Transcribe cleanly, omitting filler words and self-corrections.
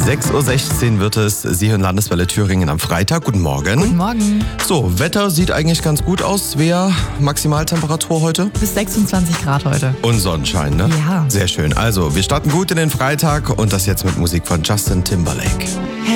6.16 Uhr wird es. Sie hören Landeswelle Thüringen am Freitag. Guten Morgen. Guten Morgen. So, Wetter sieht eigentlich ganz gut aus. Svea, Maximaltemperatur heute? Bis 26 Grad heute. Und Sonnenschein, ne? Ja. Sehr schön. Also, wir starten gut in den Freitag und das jetzt mit Musik von Justin Timberlake.